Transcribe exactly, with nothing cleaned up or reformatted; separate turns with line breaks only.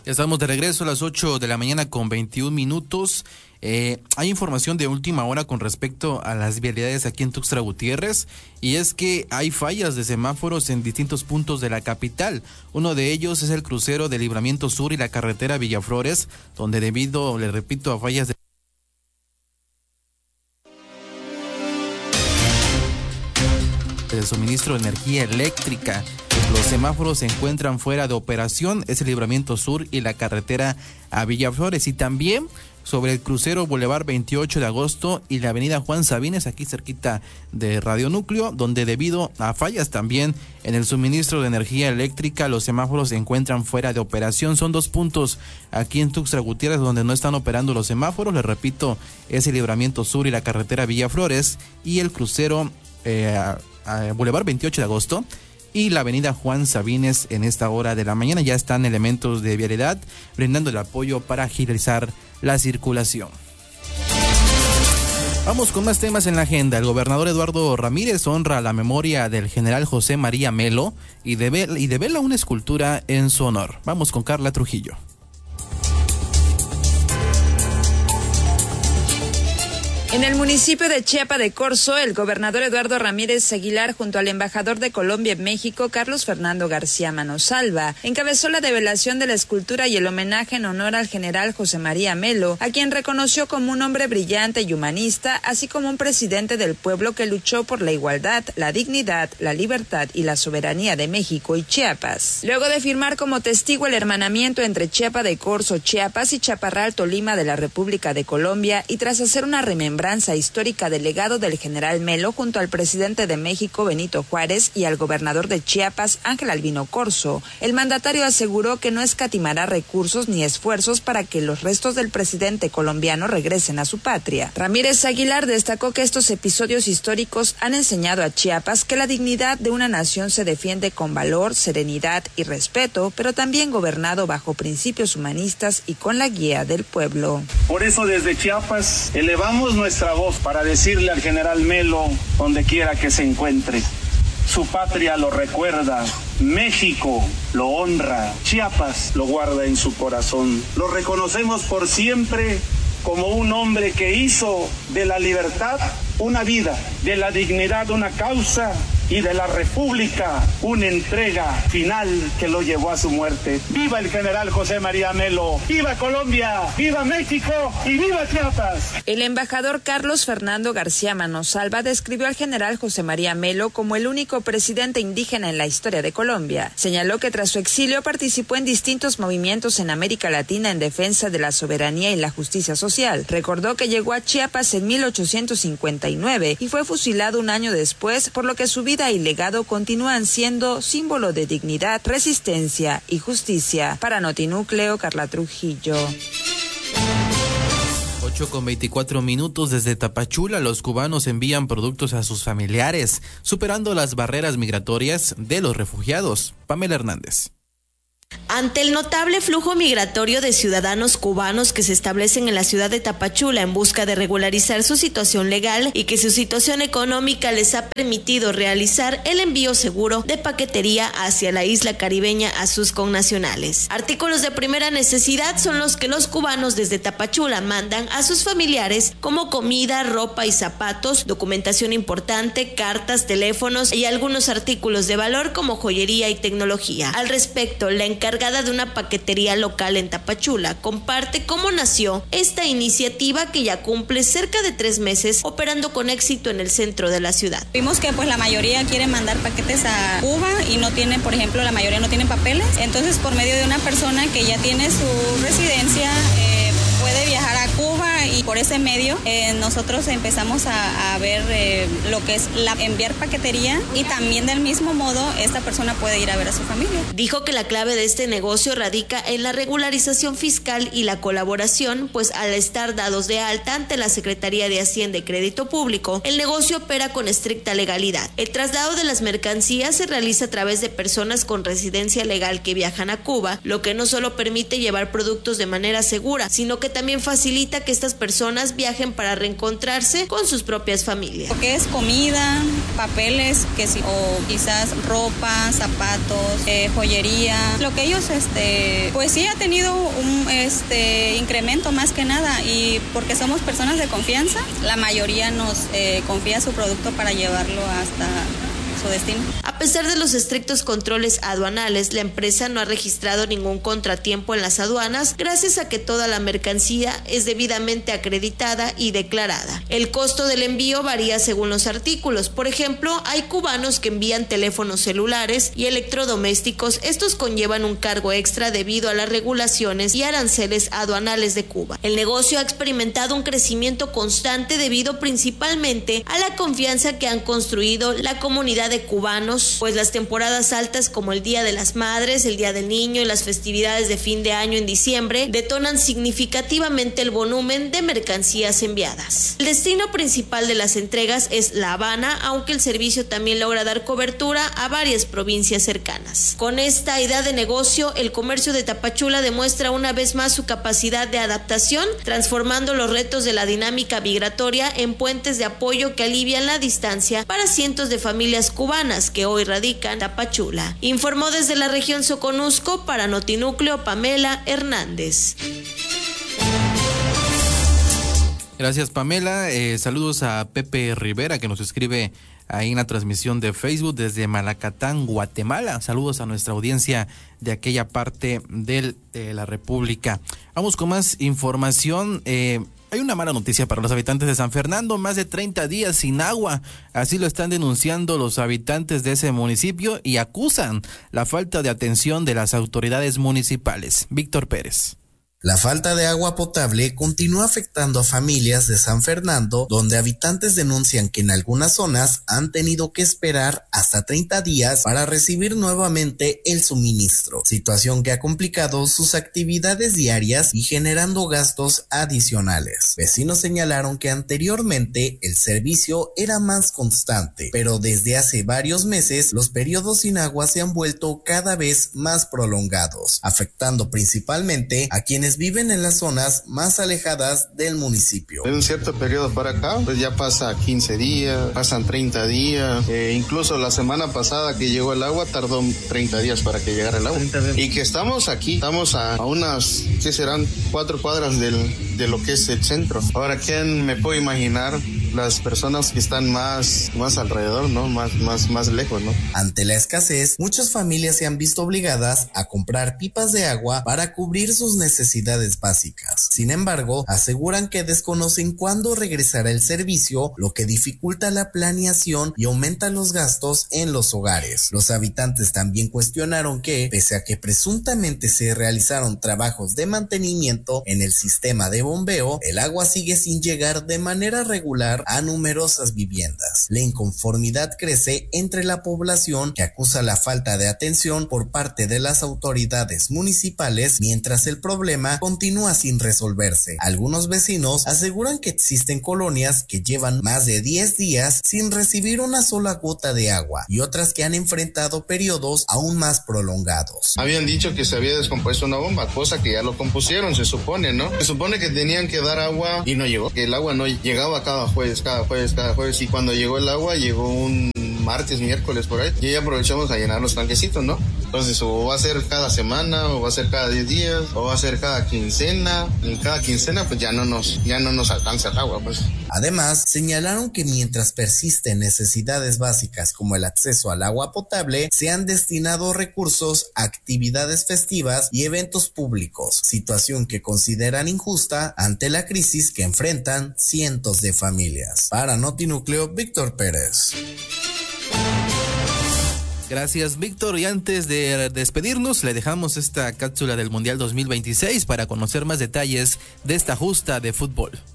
Ya estamos de regreso a las ocho de la mañana con veintiún minutos. Eh, hay información de última hora con respecto a las vialidades aquí en Tuxtla Gutiérrez, y es que hay fallas de semáforos en distintos puntos de la capital. Uno de ellos es el crucero de Libramiento Sur y la carretera Villaflores, donde debido, le repito, a fallas de el suministro de energía eléctrica, los semáforos se encuentran fuera de operación. Es el Libramiento Sur y la carretera a Villaflores, y también sobre el crucero Boulevard veintiocho de agosto y la avenida Juan Sabines, aquí cerquita de Radio Núcleo, donde debido a fallas también en el suministro de energía eléctrica, los semáforos se encuentran fuera de operación. Son dos puntos aquí en Tuxtla Gutiérrez donde no están operando los semáforos. Les repito, es el Libramiento Sur y la carretera Villaflores, y el crucero eh, a, a Boulevard veintiocho de agosto y la avenida Juan Sabines. En esta hora de la mañana ya están elementos de vialidad brindando el apoyo para agilizar la circulación. Vamos con más temas en la agenda. El gobernador Eduardo Ramírez honra la memoria del general José María Melo y, deve, y devela una escultura en su honor. Vamos con Carla Trujillo.
En el municipio de Chiapa de Corzo, el gobernador Eduardo Ramírez Aguilar, junto al embajador de Colombia en México, Carlos Fernando García Manosalva, encabezó la develación de la escultura y el homenaje en honor al general José María Melo, a quien reconoció como un hombre brillante y humanista, así como un presidente del pueblo que luchó por la igualdad, la dignidad, la libertad y la soberanía de México y Chiapas. Luego de firmar como testigo el hermanamiento entre Chiapa de Corzo, Chiapas y Chaparral, Tolima de la República de Colombia, y tras hacer una remembranza histórica del legado del general Melo junto al presidente de México Benito Juárez y al gobernador de Chiapas Ángel Albino Corzo, el mandatario aseguró que no escatimará recursos ni esfuerzos para que los restos del presidente colombiano regresen a su patria. Ramírez Aguilar destacó que estos episodios históricos han enseñado a Chiapas que la dignidad de una nación se defiende con valor, serenidad y respeto, pero también gobernado bajo principios humanistas y con la guía del pueblo.
Por eso desde Chiapas elevamos nuestra nuestra voz para decirle al general Melo, donde quiera que se encuentre, su patria lo recuerda, México lo honra, Chiapas lo guarda en su corazón. Lo reconocemos por siempre como un hombre que hizo de la libertad una vida, de la dignidad una causa y de la república una entrega final que lo llevó a su muerte. ¡Viva el general José María Melo! ¡Viva Colombia! ¡Viva México! ¡Y viva Chiapas!
El embajador Carlos Fernando García Manosalva describió al general José María Melo como el único presidente indígena en la historia de Colombia. Señaló que tras su exilio participó en distintos movimientos en América Latina en defensa de la soberanía y la justicia social. Recordó que llegó a Chiapas en mil ochocientos cincuenta y nueve y fue fusilado un año después, por lo que su vida y legado continúan siendo símbolo de dignidad, resistencia y justicia. Para Notinúcleo, Carla Trujillo.
ocho con veinticuatro minutos. Desde Tapachula, los cubanos envían productos a sus familiares, superando las barreras migratorias de los refugiados. Pamela Hernández.
Ante el notable flujo migratorio de ciudadanos cubanos que se establecen en la ciudad de Tapachula en busca de regularizar su situación legal y que su situación económica les ha permitido realizar el envío seguro de paquetería hacia la isla caribeña a sus connacionales. Artículos de primera necesidad son los que los cubanos desde Tapachula mandan a sus familiares, como comida, ropa y zapatos, documentación importante, cartas, teléfonos y algunos artículos de valor como joyería y tecnología. Al respecto, la encargada de una paquetería local en Tapachula comparte cómo nació esta iniciativa que ya cumple cerca de tres meses operando con éxito en el centro de la ciudad.
Vimos que pues la mayoría quieren mandar paquetes a Cuba y no tienen, por ejemplo, la mayoría no tienen papeles. Entonces, por medio de una persona que ya tiene su residencia, eh, puede viajar a Cuba, y por ese medio eh, nosotros empezamos a, a ver eh, lo que es la, enviar paquetería, y también del mismo modo esta persona puede ir a ver a su familia.
Dijo que la clave de este negocio radica en la regularización fiscal y la colaboración, pues al estar dados de alta ante la Secretaría de Hacienda y Crédito Público, el negocio opera con estricta legalidad. El traslado de las mercancías se realiza a través de personas con residencia legal que viajan a Cuba, lo que no solo permite llevar productos de manera segura, sino que también facilita que estas estas personas viajen para reencontrarse con sus propias familias.
Lo que es comida, papeles, que si, o quizás ropa, zapatos, eh, joyería, lo que ellos, este, pues sí ha tenido un este incremento más que nada, y porque somos personas de confianza, la mayoría nos eh, confía su producto para llevarlo hasta su destino.
A pesar de los estrictos controles aduanales, la empresa no ha registrado ningún contratiempo en las aduanas, gracias a que toda la mercancía es debidamente acreditada y declarada. El costo del envío varía según los artículos. Por ejemplo, hay cubanos que envían teléfonos celulares y electrodomésticos. Estos conllevan un cargo extra debido a las regulaciones y aranceles aduanales de Cuba. El negocio ha experimentado un crecimiento constante debido principalmente a la confianza que han construido la comunidad de cubanos, pues las temporadas altas como el Día de las Madres, el Día del Niño y las festividades de fin de año en diciembre detonan significativamente el volumen de mercancías enviadas. El destino principal de las entregas es La Habana, aunque el servicio también logra dar cobertura a varias provincias cercanas. Con esta idea de negocio, el comercio de Tapachula demuestra una vez más su capacidad de adaptación, transformando los retos de la dinámica migratoria en puentes de apoyo que alivian la distancia para cientos de familias cubanas que hoy radican en Tapachula. Informó desde la región Soconusco para Notinúcleo Pamela Hernández.
Gracias, Pamela. Eh, saludos a Pepe Rivera, que nos escribe ahí en la transmisión de Facebook desde Malacatán, Guatemala. Saludos a nuestra audiencia de aquella parte de eh, la República. Vamos con más información. Eh, Hay una mala noticia para los habitantes de San Fernando, más de treinta días sin agua. Así lo están denunciando los habitantes de ese municipio y acusan la falta de atención de las autoridades municipales. Víctor Pérez.
La falta de agua potable continúa afectando a familias de San Fernando, donde habitantes denuncian que en algunas zonas han tenido que esperar hasta treinta días para recibir nuevamente el suministro, situación que ha complicado sus actividades diarias y generando gastos adicionales. Vecinos señalaron que anteriormente el servicio era más constante, pero desde hace varios meses los periodos sin agua se han vuelto cada vez más prolongados, afectando principalmente a quienes viven en las zonas más alejadas del municipio.
En un cierto periodo para acá, pues ya pasa quince días, pasan treinta días, eh, incluso la semana pasada que llegó el agua tardó treinta días para que llegara el agua. Y que estamos aquí, estamos a, a unas, ¿qué serán? Cuatro cuadras del, de lo que es el centro. Ahora, ¿quién me puede imaginar las personas que están más, más alrededor, ¿no? Más, más, más lejos, ¿no?
Ante la escasez, muchas familias se han visto obligadas a comprar pipas de agua para cubrir sus necesidades básicas. Sin embargo, aseguran que desconocen cuándo regresará el servicio, lo que dificulta la planeación y aumenta los gastos en los hogares. Los habitantes también cuestionaron que, pese a que presuntamente se realizaron trabajos de mantenimiento en el sistema de bombeo, el agua sigue sin llegar de manera regular a numerosas viviendas. La inconformidad crece entre la población, que acusa la falta de atención por parte de las autoridades municipales, mientras el problema continúa sin resolverse. Algunos vecinos aseguran que existen colonias que llevan más de diez días sin recibir una sola gota de agua y otras que han enfrentado periodos aún más prolongados.
Habían dicho que se había descompuesto una bomba, cosa que ya lo compusieron, se supone, ¿no? Se supone que tenían que dar agua y no llegó, que el agua no llegaba cada jueves, cada jueves, cada jueves, y cuando llegó el agua llegó un martes, miércoles por ahí, y ahí aprovechamos a llenar los tanquecitos, ¿no? Entonces, o va a ser cada semana, o va a ser cada diez días, o va a ser cada quincena. En cada quincena, pues ya no nos, ya no nos alcanza el agua, pues.
Además, señalaron que mientras persisten necesidades básicas como el acceso al agua potable, se han destinado recursos a actividades festivas y eventos públicos, situación que consideran injusta ante la crisis que enfrentan cientos de familias. Para Notinúcleo, Víctor Pérez.
Gracias, Víctor. Y antes de despedirnos, le dejamos esta cápsula del Mundial dos mil veintiséis para conocer más detalles de esta justa de fútbol.